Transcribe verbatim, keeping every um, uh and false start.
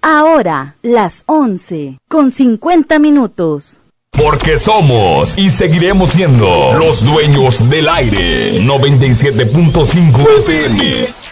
Ahora, las once, con cincuenta minutos. Porque somos y seguiremos siendo los dueños del aire. noventa y siete punto cinco F M.